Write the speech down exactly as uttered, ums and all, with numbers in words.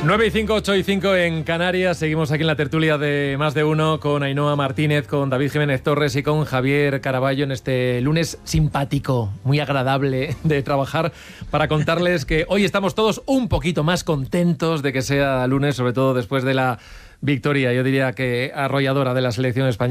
nueve y cinco, ocho y cinco en Canarias. Seguimos aquí en la tertulia de Más de Uno con Ainhoa Martínez, con David Jiménez Torres y con Javier Caraballo en este lunes simpático, muy agradable de trabajar, para contarles que hoy estamos todos un poquito más contentos de que sea lunes, sobre todo después de la victoria, yo diría que arrolladora, de la selección española.